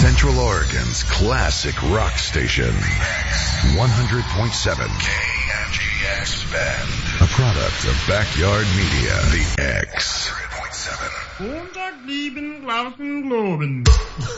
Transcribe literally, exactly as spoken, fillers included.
Central Oregon's classic rock station. one hundred point seven K M G X Bend. A product of Backyard Media. The X. one hundred point seven. Montag, lieben, Glauben, Globen.